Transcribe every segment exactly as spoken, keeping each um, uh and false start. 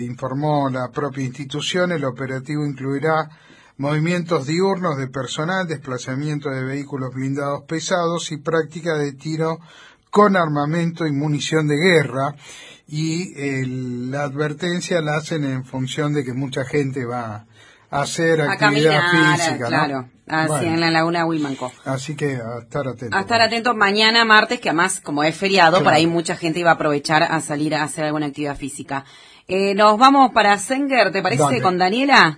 Informó la propia institución, el operativo incluirá movimientos diurnos de personal, desplazamiento de vehículos blindados pesados y práctica de tiro con armamento y munición de guerra. Y el, la advertencia la hacen en función de que mucha gente va a hacer a actividad caminar, física, claro, ¿no? Así Bueno, en la laguna Huimanco. Así que a estar atentos. A estar atentos mañana martes, que además como es feriado, Claro. por ahí mucha gente iba a aprovechar a salir a hacer alguna actividad física. Eh, nos vamos para Senguer, ¿te parece? Dale. Con Daniela.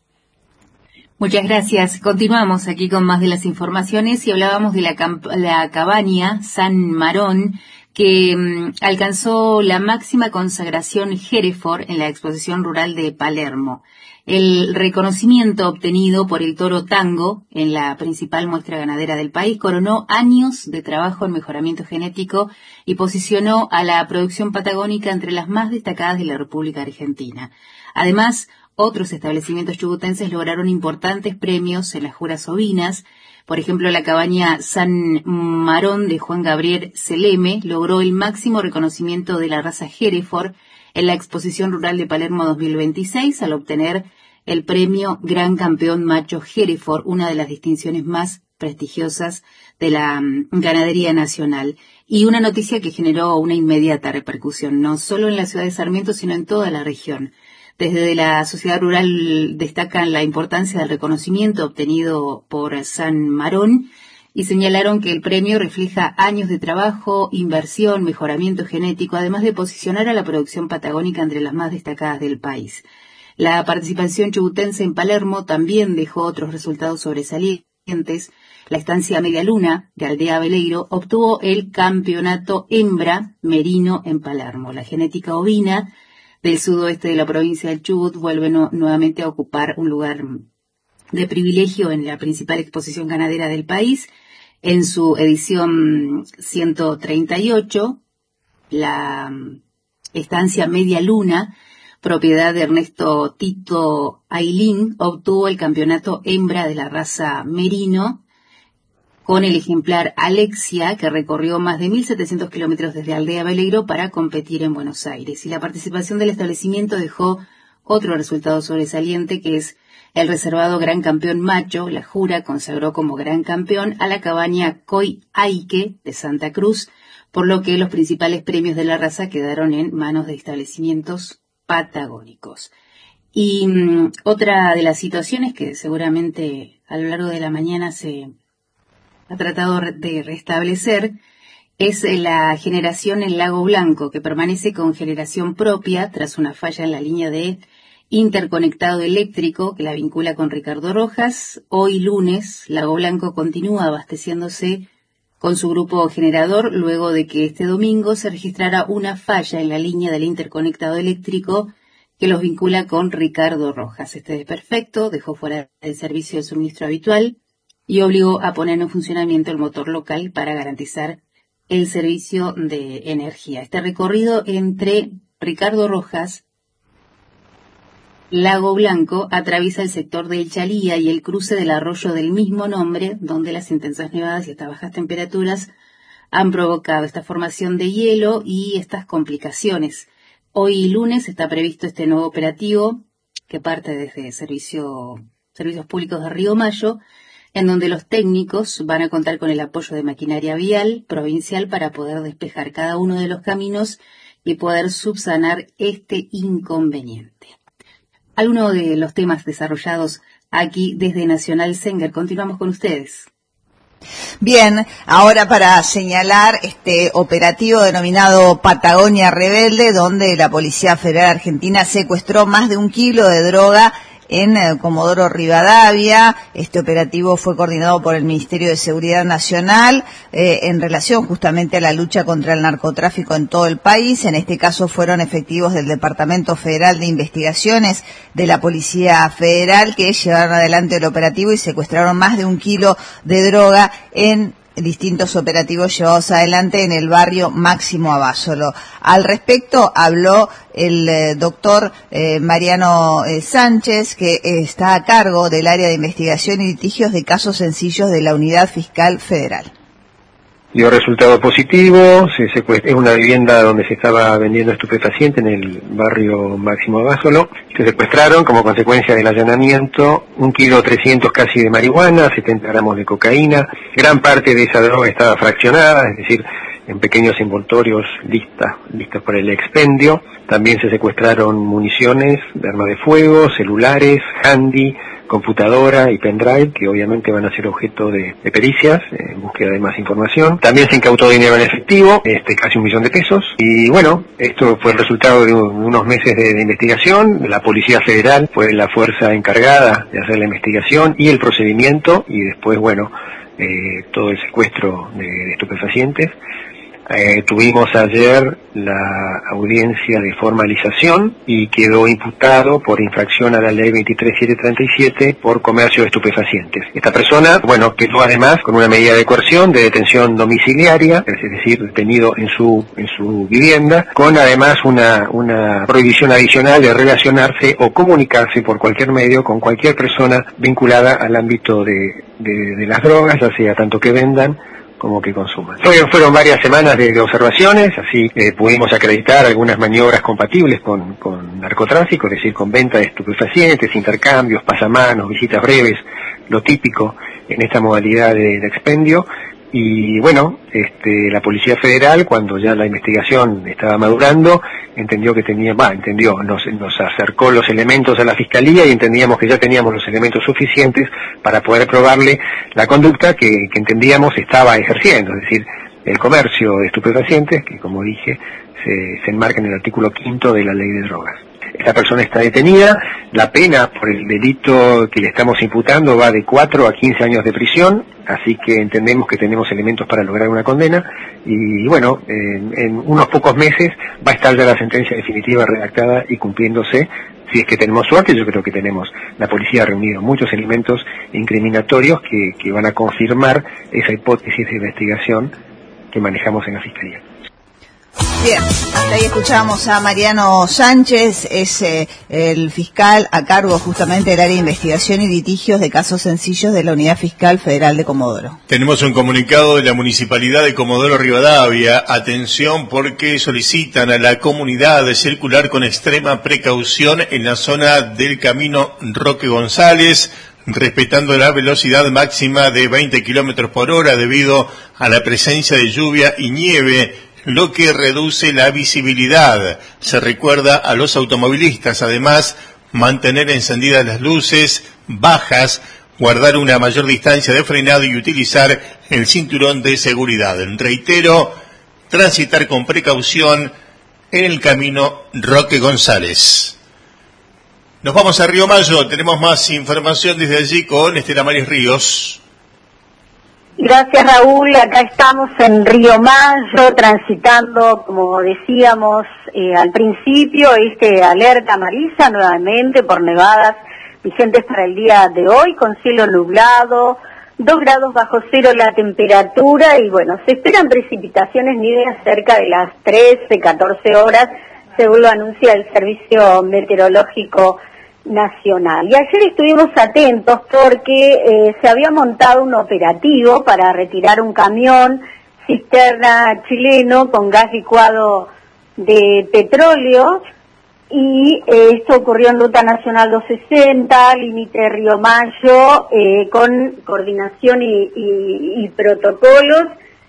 Muchas gracias. Continuamos aquí con más de las informaciones y hablábamos de la, la cabaña San Marón, que mmm, alcanzó la máxima consagración Hereford en la exposición rural de Palermo. El reconocimiento obtenido por el toro Tango en la principal muestra ganadera del país coronó años de trabajo en mejoramiento genético y posicionó a la producción patagónica entre las más destacadas de la República Argentina. Además, otros establecimientos chubutenses lograron importantes premios en las juras ovinas. Por ejemplo, la cabaña San Marón de Juan Gabriel Celeme logró el máximo reconocimiento de la raza Hereford en la Exposición Rural de Palermo dos mil veintiséis al obtener el premio Gran Campeón Macho Hereford, una de las distinciones más prestigiosas de la um, ganadería nacional. Y una noticia que generó una inmediata repercusión, no solo en la ciudad de Sarmiento, sino en toda la región. Desde la sociedad rural destacan la importancia del reconocimiento obtenido por San Marón y señalaron que el premio refleja años de trabajo, inversión, mejoramiento genético, además de posicionar a la producción patagónica entre las más destacadas del país. La participación chubutense en Palermo también dejó otros resultados sobresalientes. La estancia Media Luna de Aldea Veleiro obtuvo el campeonato hembra merino en Palermo. La genética ovina del sudoeste de la provincia del Chubut vuelve no, nuevamente a ocupar un lugar de privilegio en la principal exposición ganadera del país. En su edición ciento treinta y ocho, la estancia Media Luna, propiedad de Ernesto Tito Ailín, obtuvo el campeonato hembra de la raza merino con el ejemplar Alexia, que recorrió más de mil setecientos kilómetros desde Aldea Veleiro para competir en Buenos Aires. Y la participación del establecimiento dejó otro resultado sobresaliente, que es el reservado Gran Campeón Macho. La Jura consagró como Gran Campeón a la cabaña Coy Aique de Santa Cruz, por lo que los principales premios de la raza quedaron en manos de establecimientos patagónicos. Y mmm, otra de las situaciones que seguramente a lo largo de la mañana se ha tratado de restablecer es la generación en Lago Blanco, que permanece con generación propia tras una falla en la línea de interconectado eléctrico que la vincula con Ricardo Rojas. Hoy lunes, Lago Blanco continúa abasteciéndose con su grupo generador luego de que este domingo se registrara una falla en la línea del interconectado eléctrico que los vincula con Ricardo Rojas. Este desperfecto dejó fuera del servicio de suministro habitual y obligó a poner en funcionamiento el motor local para garantizar el servicio de energía. Este recorrido entre Ricardo Rojas, Lago Blanco, atraviesa el sector del Chalía y el cruce del arroyo del mismo nombre, donde las intensas nevadas y estas bajas temperaturas han provocado esta formación de hielo y estas complicaciones. Hoy lunes está previsto este nuevo operativo que parte desde servicio, Servicios Públicos de Río Mayo, en donde los técnicos van a contar con el apoyo de maquinaria vial provincial para poder despejar cada uno de los caminos y poder subsanar este inconveniente. Algunos de los temas desarrollados aquí desde Nacional Senguer. Continuamos con ustedes. Bien, ahora para señalar este operativo denominado Patagonia Rebelde, donde la Policía Federal Argentina secuestró más de un kilo de droga en eh, Comodoro Rivadavia. Este operativo fue coordinado por el Ministerio de Seguridad Nacional eh, en relación justamente a la lucha contra el narcotráfico en todo el país. En este caso fueron efectivos del Departamento Federal de Investigaciones de la Policía Federal que llevaron adelante el operativo y secuestraron más de un kilo de droga en distintos operativos llevados adelante en el barrio Máximo Abasolo. Al respecto habló el eh, doctor eh, Mariano eh, Sánchez, que eh, está a cargo del área de investigación y litigios de casos sencillos de la Unidad Fiscal Federal. dio resultado positivo. Se secuestró, es una vivienda donde se estaba vendiendo estupefaciente en el barrio Máximo Abasolo. Se secuestraron como consecuencia del allanamiento un kilo trescientos casi de marihuana, setenta gramos de cocaína. Gran parte de esa droga estaba fraccionada, es decir, en pequeños envoltorios listas, listas para el expendio. También se secuestraron municiones de arma de fuego, celulares, handy, computadora y pendrive, que obviamente van a ser objeto de, de pericias en búsqueda de más información. También se incautó dinero en efectivo, este casi un millón de pesos. Y bueno, esto fue el resultado de un, unos meses de, de investigación. La Policía Federal fue la fuerza encargada de hacer la investigación y el procedimiento, y después, bueno, eh, todo el secuestro de, de estupefacientes. Eh, tuvimos ayer la audiencia de formalización y quedó imputado por infracción a la ley veintitrés mil setecientos treinta y siete por comercio de estupefacientes. Esta persona, bueno, quedó además con una medida de coerción de detención domiciliaria, es decir, detenido en su en su vivienda, con además una una prohibición adicional de relacionarse o comunicarse por cualquier medio con cualquier persona vinculada al ámbito de, de, de las drogas, ya sea tanto que vendan como que consuman. Fueron, fueron varias semanas de, de observaciones, así eh, pudimos acreditar algunas maniobras compatibles con, con narcotráfico, es decir, con venta de estupefacientes, intercambios, pasamanos, visitas breves, lo típico en esta modalidad de, de expendio. Y bueno, este, la Policía Federal, cuando ya la investigación estaba madurando, entendió que tenía, va, entendió, nos, nos acercó los elementos a la Fiscalía y entendíamos que ya teníamos los elementos suficientes para poder probarle la conducta que, que entendíamos estaba ejerciendo, es decir, el comercio de estupefacientes, que como dije, se, se enmarca en el artículo quinto de la Ley de Drogas. Esta persona está detenida, la pena por el delito que le estamos imputando va de cuatro a quince años de prisión, así que entendemos que tenemos elementos para lograr una condena, y bueno, en, en unos pocos meses va a estar ya la sentencia definitiva redactada y cumpliéndose. Si es que tenemos suerte, yo creo que tenemos. La policía ha reunido muchos elementos incriminatorios que, que van a confirmar esa hipótesis de investigación que manejamos en la Fiscalía. Bien, hasta ahí escuchamos a Mariano Sánchez, es eh, el fiscal a cargo justamente del área de investigación y litigios de casos sencillos de la Unidad Fiscal Federal de Comodoro. Tenemos un comunicado de la Municipalidad de Comodoro Rivadavia. Atención, porque solicitan a la comunidad de circular con extrema precaución en la zona del camino Roque González, respetando la velocidad máxima de veinte kilómetros por hora debido a la presencia de lluvia y nieve, lo que reduce la visibilidad. Se recuerda a los automovilistas, además, mantener encendidas las luces bajas, guardar una mayor distancia de frenado y utilizar el cinturón de seguridad. Reitero, transitar con precaución en el camino Roque González. Nos vamos a Río Mayo, tenemos más información desde allí con Estela Maris Ríos. Gracias, Raúl. Acá estamos en Río Mayo, transitando, como decíamos eh, al principio, este alerta amarilla nuevamente por nevadas vigentes para el día de hoy, con cielo nublado, dos grados bajo cero la temperatura y bueno, se esperan precipitaciones nívedas cerca de las trece, catorce horas, según lo anuncia el Servicio Meteorológico Nacional. Y ayer estuvimos atentos porque eh, se había montado un operativo para retirar un camión cisterna chileno con gas licuado de petróleo y eh, esto ocurrió en Ruta Nacional doscientos sesenta, límite Río Mayo, eh, con coordinación y, y, y protocolos.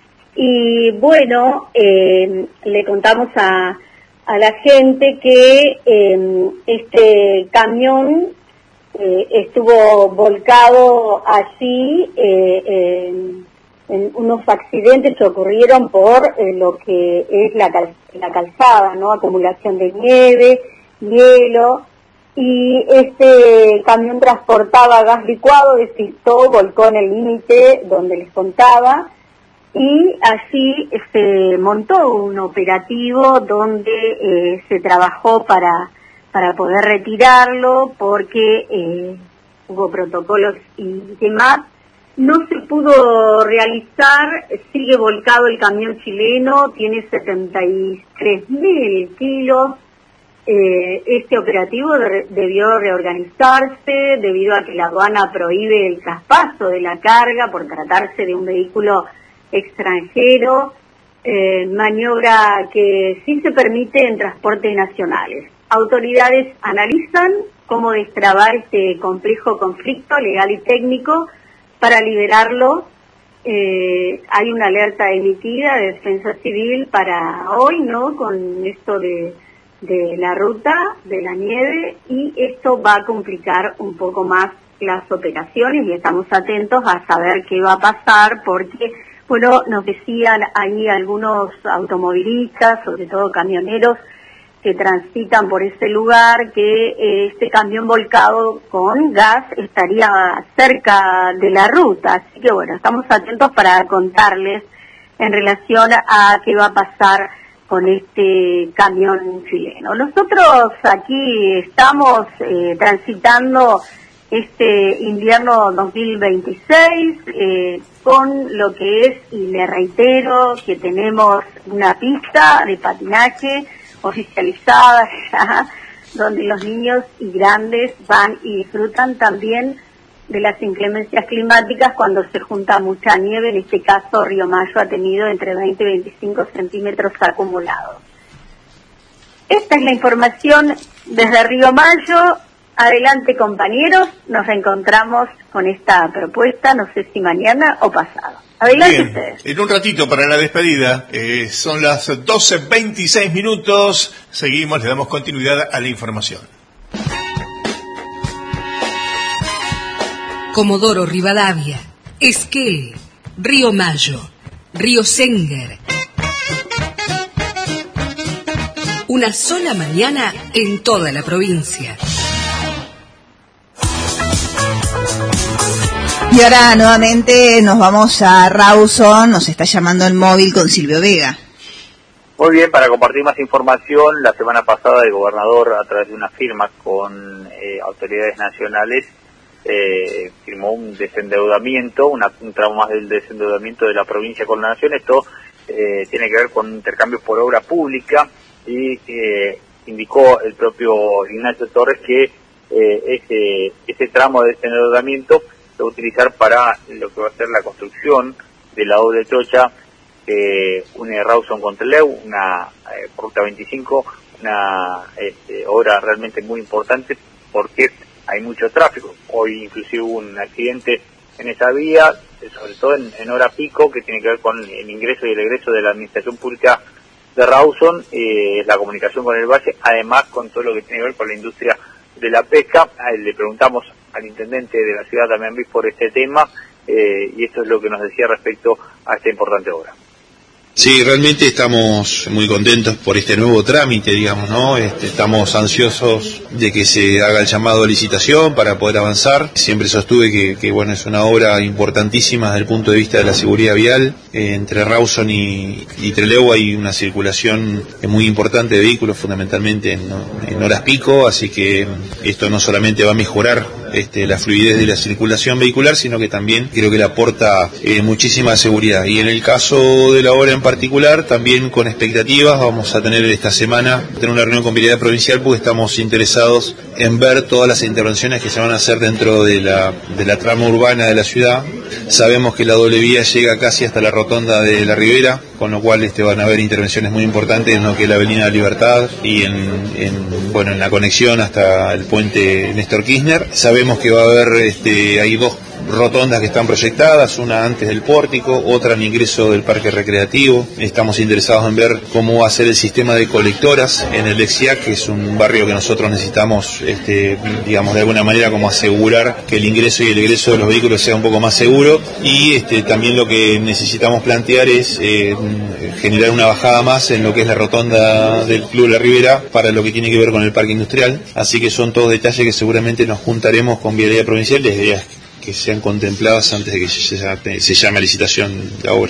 Y bueno, eh, le contamos a a la gente que eh, este camión eh, estuvo volcado allí, eh, en, en unos accidentes que ocurrieron por eh, lo que es la, cal, la calzada, ¿no? Acumulación de nieve, hielo, y este camión transportaba gas licuado, despistó, volcó en el límite donde les contaba, y así se montó un operativo donde eh, se trabajó para para poder retirarlo porque eh, hubo protocolos y demás. No se pudo realizar, sigue volcado el camión chileno, tiene setenta y tres mil kilos. Eh, este operativo de, debió reorganizarse debido a que la aduana prohíbe el traspaso de la carga por tratarse de un vehículo extranjero, eh, maniobra que sí se permite en transportes nacionales. Autoridades analizan cómo destrabar este complejo conflicto legal y técnico para liberarlo. Eh, hay una alerta emitida de Defensa Civil para hoy, ¿no? Con esto de, de la ruta de la nieve, y esto va a complicar un poco más las operaciones y estamos atentos a saber qué va a pasar porque, bueno, nos decían ahí algunos automovilistas, sobre todo camioneros, que transitan por ese lugar, que eh, este camión volcado con gas estaría cerca de la ruta. Así que bueno, estamos atentos para contarles en relación a qué va a pasar con este camión chileno. Nosotros aquí estamos eh, transitando este invierno dos mil veintiséis eh, con lo que es, y le reitero, que tenemos una pista de patinaje oficializada ya, donde los niños y grandes van y disfrutan también de las inclemencias climáticas cuando se junta mucha nieve. En este caso Río Mayo ha tenido entre veinte y veinticinco centímetros acumulados. Esta es la información desde Río Mayo. Adelante, compañeros, nos reencontramos con esta propuesta, no sé si mañana o pasado. Adelante. Bien, ustedes. En un ratito para la despedida, eh, son las doce veintiséis minutos, seguimos, le damos continuidad a la información. Comodoro Rivadavia, Esquel, Río Mayo, Río Senguer. Una sola mañana en toda la provincia. Y ahora nuevamente nos vamos a Rawson, nos está llamando el móvil con Silvio Vega. Muy bien, para compartir más información, la semana pasada el gobernador, a través de una firma con eh, autoridades nacionales, eh, firmó un desendeudamiento, una, un tramo más del desendeudamiento de la provincia con la nación. Esto eh, tiene que ver con intercambios por obra pública y eh, indicó el propio Ignacio Torres que eh, ese, ese tramo de desendeudamiento se va a utilizar para lo que va a ser la construcción de la doble trocha que une Rawson con Trelew, una eh, ruta veinticinco, una este, obra realmente muy importante porque hay mucho tráfico. Hoy inclusive hubo un accidente en esa vía, sobre todo en, en hora pico, que tiene que ver con el ingreso y el egreso de la administración pública de Rawson, eh, la comunicación con el valle, además con todo lo que tiene que ver con la industria de la pesca. Le preguntamos al intendente de la ciudad, Damián Bis, por este tema, eh, y esto es lo que nos decía respecto a esta importante obra. Sí, realmente estamos muy contentos por este nuevo trámite, digamos, ¿no? Este, estamos ansiosos de que se haga el llamado a licitación para poder avanzar. Siempre sostuve que, que bueno, es una obra importantísima desde el punto de vista de la seguridad vial. Eh, entre Rawson y, y Trelew hay una circulación muy importante de vehículos, fundamentalmente en, en horas pico, así que esto no solamente va a mejorar este, la fluidez de la circulación vehicular, sino que también creo que le aporta eh, muchísima seguridad. Y en el caso de la obra en particular, también con expectativas, vamos a tener esta semana tener una reunión con Vialidad Provincial porque estamos interesados en ver todas las intervenciones que se van a hacer dentro de la, de la trama urbana de la ciudad. Sabemos que la doble vía llega casi hasta la rotonda de la Ribera, con lo cual este, van a haber intervenciones muy importantes en lo que es la Avenida de Libertad y en, en, bueno, en la conexión hasta el puente Néstor Kirchner. Sabemos que va a haber, este, hay dos rotondas que están proyectadas, una antes del pórtico, otra en ingreso del parque recreativo. Estamos interesados en ver cómo va a ser el sistema de colectoras en el Lexiac, que es un barrio que nosotros necesitamos, este, digamos, de alguna manera como asegurar que el ingreso y el egreso de los vehículos sea un poco más seguro. Y este, también lo que necesitamos plantear es eh, generar una bajada más en lo que es la rotonda del Club La Ribera para lo que tiene que ver con el parque industrial. Así que son todos detalles que seguramente nos juntaremos con Vialidad Provincial desde ideas que sean contempladas antes de que se, se llame a licitación la obra.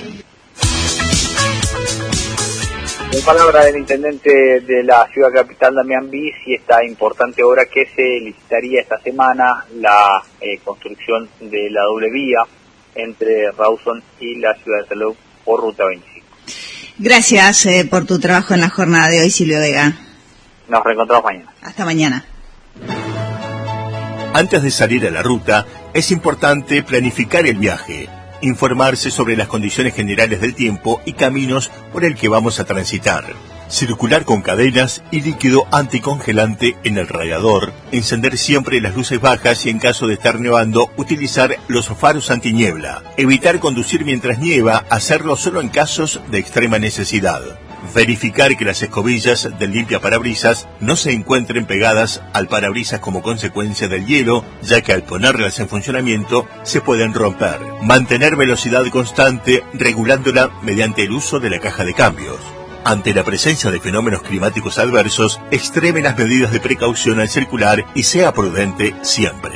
En palabra del intendente de la ciudad capital, Damián Bis, y esta importante obra que se licitaría esta semana, la eh, construcción de la doble vía entre Rawson y la ciudad de Trelew por ruta veinticinco. Gracias eh, por tu trabajo en la jornada de hoy, Silvio Vega. Nos reencontramos mañana. Hasta mañana. Antes de salir a la ruta, es importante planificar el viaje. informarse sobre las condiciones generales del tiempo y caminos por el que vamos a transitar. Circular con cadenas y líquido anticongelante en el radiador, encender siempre las luces bajas y en caso de estar nevando, utilizar los faros antiniebla. Evitar conducir mientras nieva, hacerlo solo en casos de extrema necesidad. Verificar que las escobillas del limpiaparabrisas no se encuentren pegadas al parabrisas como consecuencia del hielo, ya que al ponerlas en funcionamiento se pueden romper. Mantener velocidad constante, regulándola mediante el uso de la caja de cambios. Ante la presencia de fenómenos climáticos adversos, extreme las medidas de precaución al circular y sea prudente siempre.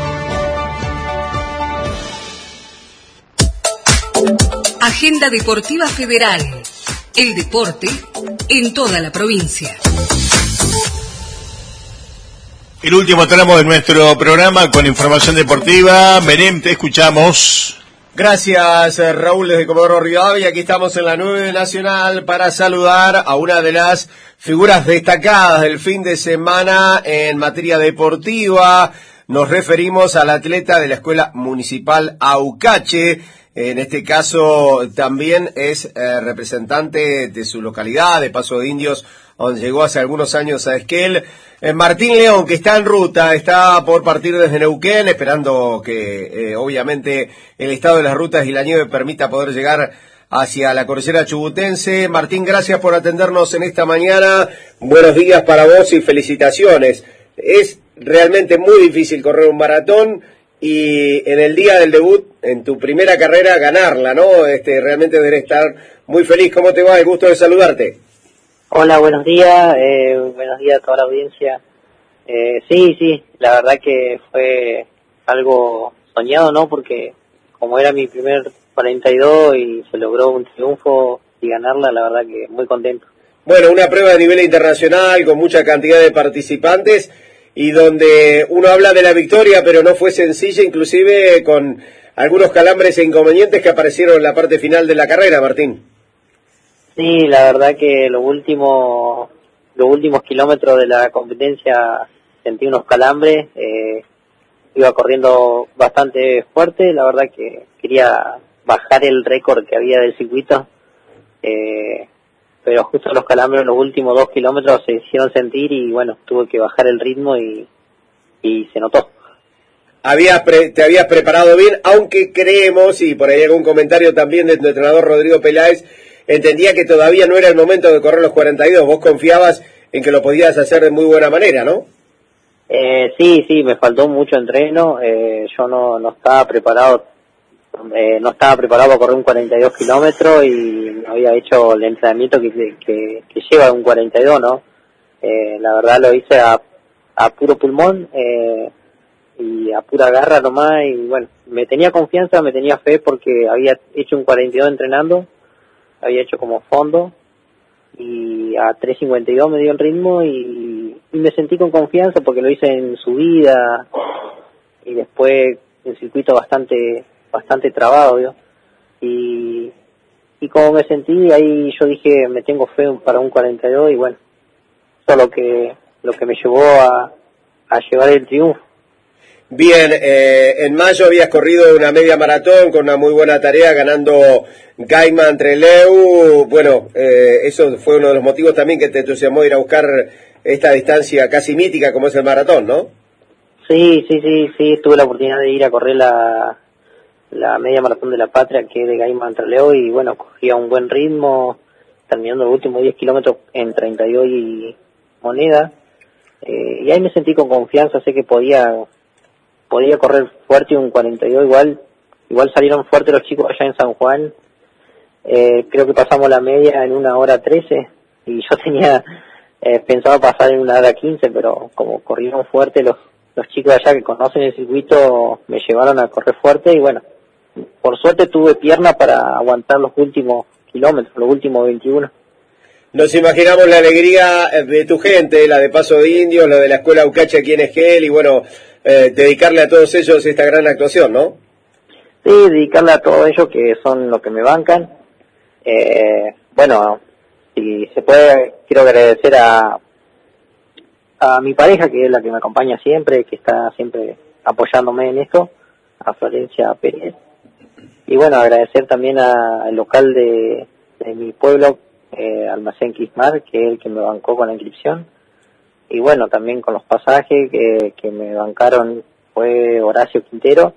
Agenda Deportiva Federal. El deporte en toda la provincia. El último tramo de nuestro programa con información deportiva. Menem, te escuchamos. Gracias, Raúl, desde Comodoro Rivadavia. Aquí estamos en la nueve Nacional para saludar a una de las figuras destacadas del fin de semana en materia deportiva. Nos referimos al atleta de la Escuela Municipal Aucache. En este caso también es eh, representante de su localidad, de Paso de Indios, donde llegó hace algunos años a Esquel. Eh, Martín León, que está en ruta, está por partir desde Neuquén, esperando que eh, obviamente el estado de las rutas y la nieve permita poder llegar hacia la cordillera chubutense. Martín, gracias por atendernos en esta mañana. Buenos días para vos y felicitaciones. Es realmente muy difícil correr un maratón y en el día del debut, en tu primera carrera, ganarla, ¿no? Este, realmente debes estar muy feliz. ¿Cómo te va? El gusto de saludarte. Hola, buenos días, eh, buenos días a toda la audiencia. Eh, sí, sí, la verdad que fue algo soñado, ¿no? Porque como era mi primer cuarenta y dos y se logró un triunfo y ganarla, la verdad que muy contento. Bueno, una prueba de nivel internacional con mucha cantidad de participantes y donde uno habla de la victoria, pero no fue sencilla, inclusive con algunos calambres e inconvenientes que aparecieron en la parte final de la carrera, Martín. Sí, la verdad que los últimos, los últimos kilómetros de la competencia sentí unos calambres, eh, iba corriendo bastante fuerte, la verdad que quería bajar el récord que había del circuito, eh, pero justo los calambres en los últimos dos kilómetros se hicieron sentir y bueno, tuve que bajar el ritmo y, y se notó. Habías pre, te habías preparado bien, aunque creemos, y por ahí hay algún comentario también de tu entrenador Rodrigo Peláez, entendía que todavía no era el momento de correr los cuarenta y dos, vos confiabas en que lo podías hacer de muy buena manera, ¿no? Eh, sí, sí, me faltó mucho entreno, eh, yo no, no estaba preparado, eh, no estaba preparado para correr un cuarenta y dos kilómetros y no había hecho el entrenamiento que, que, que lleva un cuarenta y dos, ¿no? Eh, la verdad lo hice a, a puro pulmón, eh, y a pura garra nomás y bueno, me tenía confianza, me tenía fe porque había hecho un cuarenta y dos entrenando, había hecho como fondo y a tres cincuenta y dos me dio el ritmo y, y me sentí con confianza porque lo hice en subida y después el circuito bastante bastante trabado, ¿vio? y y como me sentí ahí yo dije me tengo fe para un cuarenta y dos y bueno, eso es lo que lo que me llevó a, a llevar el triunfo. Bien, eh, en mayo habías corrido una media maratón con una muy buena tarea ganando Gaiman Trelew. Bueno, eh, eso fue uno de los motivos también que te entusiasmó ir a buscar esta distancia casi mítica como es el maratón, ¿no? Sí, sí, sí, sí, tuve la oportunidad de ir a correr la, la media maratón de la Patria que es de Gaiman Trelew y bueno, cogía un buen ritmo, terminando los últimos diez kilómetros en treinta y dos y moneda. Eh, y ahí me sentí con confianza, sé que podía... podía correr fuerte un cuarenta y dos igual, igual salieron fuertes los chicos allá en San Juan, eh, creo que pasamos la media en una hora trece y yo tenía eh, pensado pasar en una hora quince, pero como corrieron fuerte los, los chicos allá que conocen el circuito me llevaron a correr fuerte y bueno, por suerte tuve pierna para aguantar los últimos kilómetros, los últimos veintiuno. Nos imaginamos la alegría de tu gente, la de Paso de Indios, la de la Escuela Aucache aquí en Esquel y bueno, eh, dedicarle a todos ellos esta gran actuación, ¿no? Sí, dedicarle a todos ellos que son los que me bancan. Eh, bueno, si se puede, quiero agradecer a a mi pareja, que es la que me acompaña siempre, que está siempre apoyándome en esto, a Florencia Pérez. y bueno, agradecer también a- al local de, de mi pueblo, eh, Almacén Quismar, que es el que me bancó con la inscripción. Y bueno, también con los pasajes que, que me bancaron fue Horacio Quintero.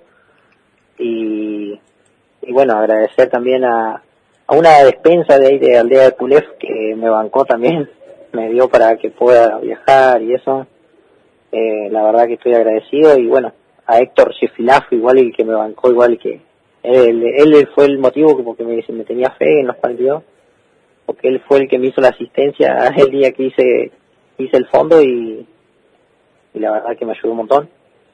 Y, y bueno, agradecer también a, a una despensa de ahí de Aldea de Pulef que me bancó también, me dio para que pueda viajar y eso. Eh, la verdad que estoy agradecido. Y bueno, a Héctor Shefilaf, igual el que me bancó, igual que él, él fue el motivo porque me, me tenía fe en los partidos, porque él fue el que me hizo la asistencia el día que hice hice el fondo y, y la verdad que me ayudó un montón.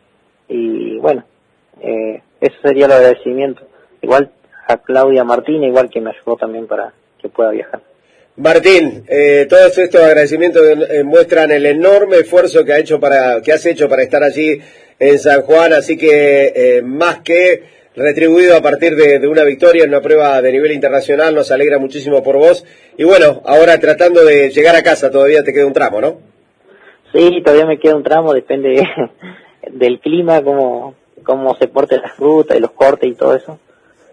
Y bueno, eh, eso sería el agradecimiento. Igual a Claudia Martínez, igual que me ayudó también para que pueda viajar. Martín, eh, todos estos agradecimientos eh, muestran el enorme esfuerzo que ha hecho para, que has hecho para estar allí en San Juan, así que eh, más que retribuido a partir de, de una victoria en una prueba de nivel internacional, nos alegra muchísimo por vos. Y bueno, ahora tratando de llegar a casa, todavía te queda un tramo, ¿no? Sí, todavía me queda un tramo, depende del clima, cómo, cómo se porten las rutas y los cortes y todo eso.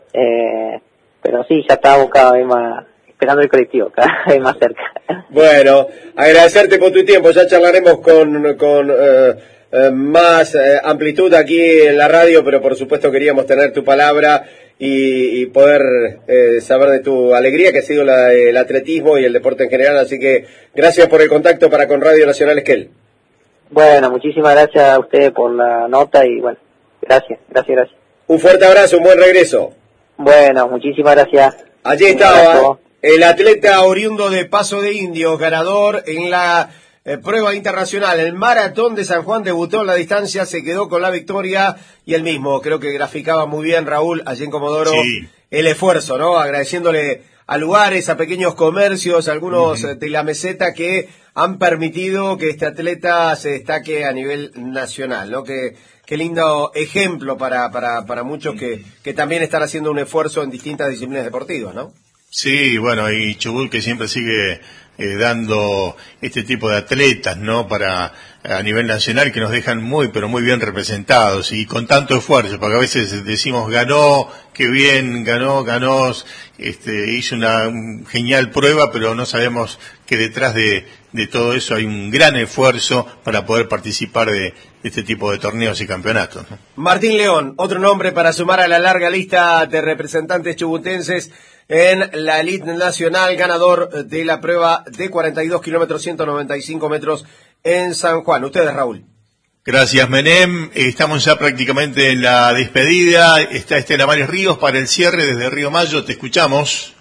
Eh, pero sí, ya estamos cada vez más, esperando el colectivo, cada vez más cerca. Bueno, agradecerte por tu tiempo, ya charlaremos con, con eh, eh, más eh, amplitud aquí en la radio, pero por supuesto queríamos tener tu palabra y, y poder eh, saber de tu alegría, que ha sido la, el atletismo y el deporte en general, así que gracias por el contacto para con Radio Nacional Esquel. Bueno, muchísimas gracias a ustedes por la nota y bueno, gracias, gracias, gracias. Un fuerte abrazo, un buen regreso. Bueno, muchísimas gracias. Allí estaba el atleta oriundo de Paso de Indios, ganador en la eh, prueba internacional, el Maratón de San Juan, debutó en la distancia, se quedó con la victoria y él mismo, creo que graficaba muy bien, Raúl, allí en Comodoro, sí, el esfuerzo, ¿no? Agradeciéndole a lugares, a pequeños comercios, algunos uh-huh. de la meseta que han permitido que este atleta se destaque a nivel nacional, ¿no? Que qué lindo ejemplo para para para muchos que que también están haciendo un esfuerzo en distintas disciplinas deportivas, ¿no? Sí, bueno, y Chubut que siempre sigue eh, dando este tipo de atletas, ¿no? Para a nivel nacional que nos dejan muy, pero muy bien representados y con tanto esfuerzo, porque a veces decimos ganó, qué bien, ganó, ganó, este, hizo una genial prueba, pero no sabemos que detrás de, de todo eso hay un gran esfuerzo para poder participar de, de este tipo de torneos y campeonatos, ¿no? Martín León, otro nombre para sumar a la larga lista de representantes chubutenses en la elite nacional, ganador de la prueba de cuarenta y dos kilómetros, ciento noventa y cinco metros en San Juan. Ustedes, Raúl. Gracias, Menem. Estamos ya prácticamente en la despedida. Está Estela Maris Ríos para el cierre desde Río Mayo. Te escuchamos.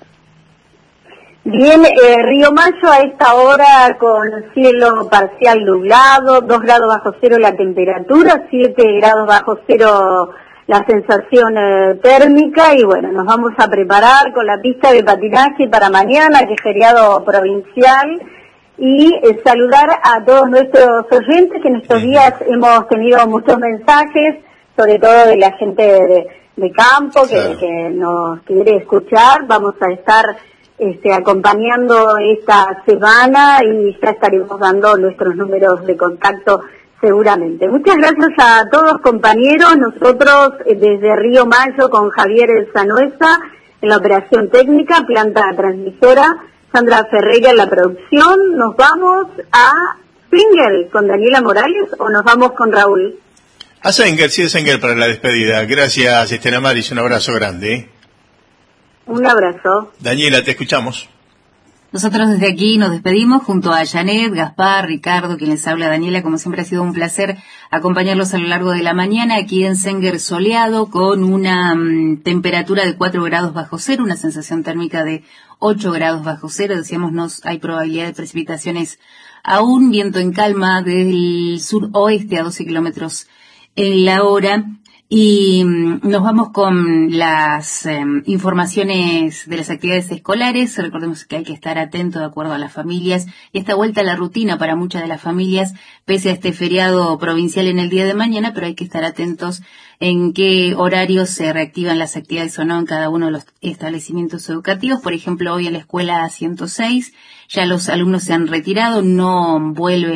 Bien, eh, Río Mayo a esta hora con cielo parcial nublado, dos grados bajo cero la temperatura, siete grados bajo cero la sensación eh, térmica y bueno, nos vamos a preparar con la pista de patinaje para mañana, que es feriado provincial, y eh, saludar a todos nuestros oyentes, que en estos días hemos tenido muchos mensajes, sobre todo de la gente de, de campo, que, claro, que nos quiere escuchar. Vamos a estar este, acompañando esta semana y ya estaremos dando nuestros números de contacto seguramente. Muchas gracias a todos, compañeros. Nosotros eh, desde Río Mayo con Javier El Sanoesa en la operación técnica, planta transmisora, Sandra Ferreira en la producción. Nos vamos a Singer con Daniela Morales o nos vamos con Raúl. A Singer, sí, a Singer para la despedida. Gracias, Estela Maris, un abrazo grande, ¿eh? Un abrazo. Daniela, te escuchamos. Nosotros desde aquí nos despedimos junto a Janet, Gaspar, Ricardo, quien les habla, Daniela. Como siempre ha sido un placer acompañarlos a lo largo de la mañana aquí en Singer soleado con una um, temperatura de cuatro grados bajo cero, una sensación térmica de ocho grados bajo cero. Decíamos, no hay probabilidad de precipitaciones aún, viento en calma del suroeste a doce kilómetros en la hora. Y nos vamos con las eh, informaciones de las actividades escolares. Recordemos que hay que estar atento de acuerdo a las familias y esta vuelta a la rutina para muchas de las familias, pese a este feriado provincial en el día de mañana, pero hay que estar atentos en qué horarios se reactivan las actividades o no en cada uno de los establecimientos educativos. Por ejemplo, hoy en la escuela ciento seis ya los alumnos se han retirado, no vuelven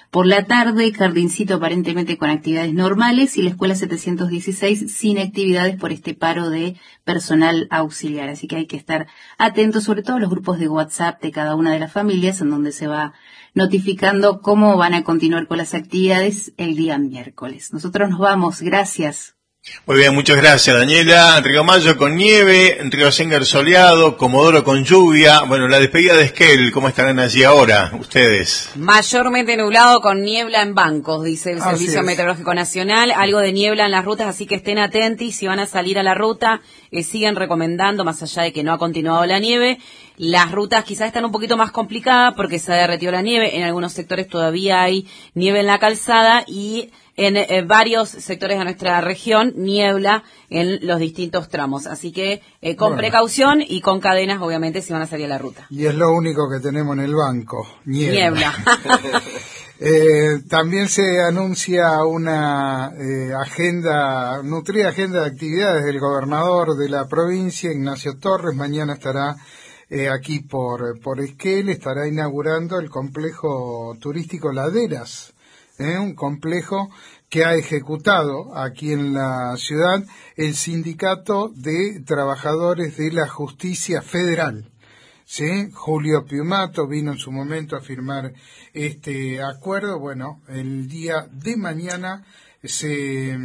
Por la tarde, Jardincito aparentemente con actividades normales y la Escuela setecientos dieciséis sin actividades por este paro de personal auxiliar. Así que hay que estar atentos, sobre todo a los grupos de WhatsApp de cada una de las familias, en donde se va notificando cómo van a continuar con las actividades el día miércoles. Nosotros nos vamos. Gracias. Muy bien, muchas gracias, Daniela. Río Mayo con nieve, Río Sengar soleado, Comodoro con lluvia. Bueno, la despedida de Esquel, ¿cómo estarán allí ahora ustedes? Mayormente nublado con niebla en bancos, dice el Así Servicio es. Meteorológico Nacional. Algo de niebla en las rutas, así que estén atentos. Si van a salir a la ruta, eh, siguen recomendando, más allá de que no ha continuado la nieve. Las rutas quizás están un poquito más complicadas porque se ha derretido la nieve. En algunos sectores todavía hay nieve en la calzada y en eh, varios sectores de nuestra región niebla en los distintos tramos. Así que eh, con Bueno. precaución y con cadenas, obviamente, si van a salir a la ruta. Y es lo único que tenemos en el banco, niebla. Niebla. Eh, también se anuncia una eh, agenda, nutrida agenda de actividades del gobernador de la provincia, Ignacio Torres. Mañana estará eh, aquí por, por Esquel, estará inaugurando el complejo turístico Laderas, ¿eh? Un complejo que ha ejecutado aquí en la ciudad el Sindicato de Trabajadores de la Justicia Federal. ¿Sí? Julio Piumato vino en su momento a firmar este acuerdo. Bueno, el día de mañana se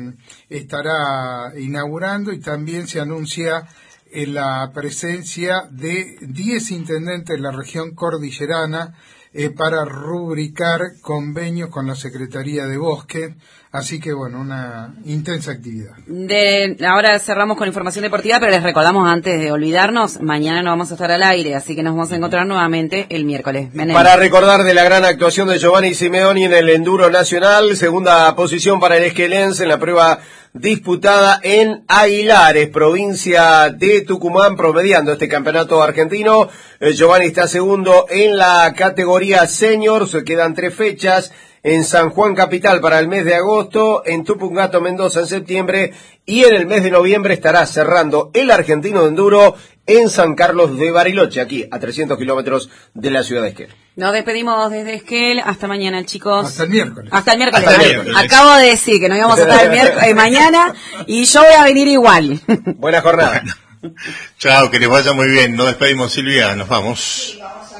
estará inaugurando y también se anuncia eh, la presencia de diez intendentes de la región cordillerana eh, para rubricar convenios con la Secretaría de Bosque. Así que, bueno, una intensa actividad. De, ahora cerramos con información deportiva, pero les recordamos antes de olvidarnos, mañana no vamos a estar al aire, así que nos vamos a encontrar nuevamente el miércoles. Menem. Para recordar de la gran actuación de Giovanni Simeoni en el Enduro Nacional, segunda posición para el esquelense en la prueba disputada en Aguilares, provincia de Tucumán, promediando este campeonato argentino. Eh, Giovanni está segundo en la categoría senior, se quedan tres fechas. En San Juan Capital para el mes de agosto, en Tupungato, Mendoza en septiembre y en el mes de noviembre estará cerrando el argentino de enduro en San Carlos de Bariloche, aquí a trescientos kilómetros de la ciudad de Esquel. Nos despedimos desde Esquel, hasta mañana, chicos. Hasta el miércoles. Hasta el miércoles. Hasta el miércoles. Acabo de decir que no íbamos a estar el miércoles mañana y yo voy a venir igual. Buena jornada. Chao, que les vaya muy bien. Nos despedimos, Silvia, nos vamos.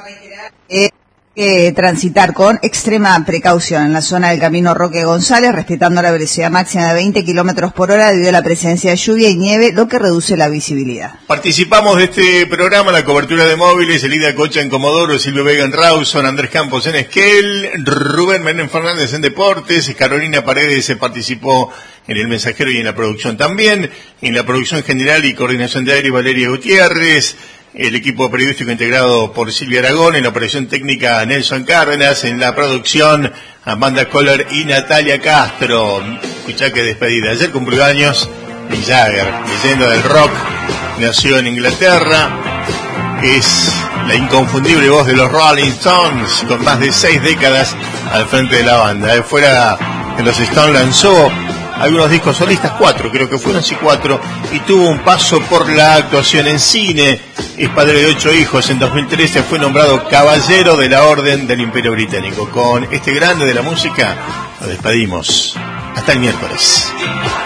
Eh, eh, transitar con extrema precaución en la zona del camino Roque González, respetando la velocidad máxima de veinte kilómetros por hora debido a la presencia de lluvia y nieve, lo que reduce la visibilidad. Participamos de este programa, la cobertura de móviles, Elida Cocha en Comodoro, Silvio Vega en Rawson, Andrés Campos en Esquel, Rubén Menem Fernández en Deportes, Carolina Paredes se participó en el mensajero y en la producción también, en la producción general y coordinación de aire Valeria Gutiérrez, el equipo periodístico integrado por Silvia Aragón, en la operación técnica Nelson Cárdenas, en la producción Amanda Kohler y Natalia Castro. Escuchá que despedida. Ayer cumplió años Mick Jagger, leyenda del rock, nació en Inglaterra, es la inconfundible voz de los Rolling Stones, con más de seis décadas al frente de la banda. Fuera que los Stones lanzó algunos discos solistas, cuatro, creo que fueron así cuatro, y tuvo un paso por la actuación en cine. Es padre de ocho hijos. En dos mil trece fue nombrado Caballero de la Orden del Imperio Británico. Con este grande de la música nos despedimos. Hasta el miércoles.